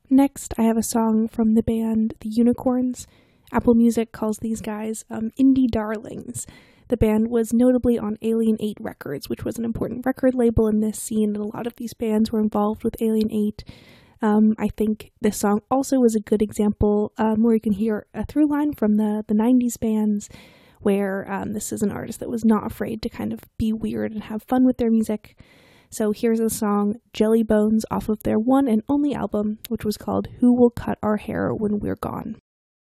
Next, I have a song from the band The Unicorns. Apple Music calls these guys indie darlings. The band was notably on Alien 8 Records, which was an important record label in this scene, and a lot of these bands were involved with Alien 8. I think this song also was a good example where you can hear a through line from the 90s bands, where this is an artist that was not afraid to kind of be weird and have fun with their music. So here's the song Jelly Bones off of their one and only album, which was called Who Will Cut Our Hair When We're Gone.